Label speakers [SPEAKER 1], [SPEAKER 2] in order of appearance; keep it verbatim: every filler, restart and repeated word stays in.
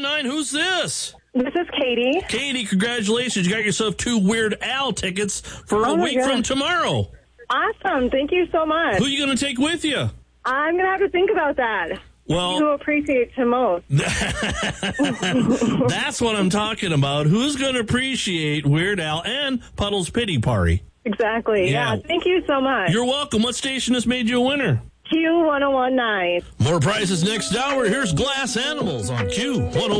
[SPEAKER 1] one nine. Who's this?
[SPEAKER 2] This is Katie.
[SPEAKER 1] Katie, congratulations. You got yourself two Weird Al tickets for
[SPEAKER 2] Oh
[SPEAKER 1] a
[SPEAKER 2] my
[SPEAKER 1] week
[SPEAKER 2] God.
[SPEAKER 1] from tomorrow.
[SPEAKER 2] Awesome. Thank you so much.
[SPEAKER 1] Who are you going to take with you?
[SPEAKER 2] I'm going to have to think about that.
[SPEAKER 1] Well,
[SPEAKER 2] Who appreciates him most?
[SPEAKER 1] that's what I'm talking about. Who's going to appreciate Weird Al and Puddle's Pity Party?
[SPEAKER 2] Exactly.
[SPEAKER 1] Yeah.
[SPEAKER 2] Yeah. Thank you so much.
[SPEAKER 1] You're welcome. What station has made you a winner?
[SPEAKER 2] Q one oh one nine.
[SPEAKER 1] More prizes next hour. Here's Glass Animals on Q one oh one.